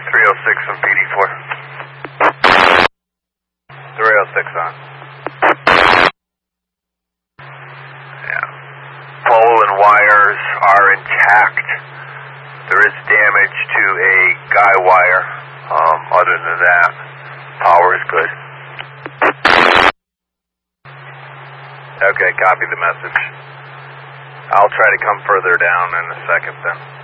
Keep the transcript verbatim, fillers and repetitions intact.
three oh six from P D four. three oh six on. Yeah. Pole and wires are intact. There is damage to a guy wire. Um, other than that, power is good. Okay, copy the message. I'll try to come further down in a second then.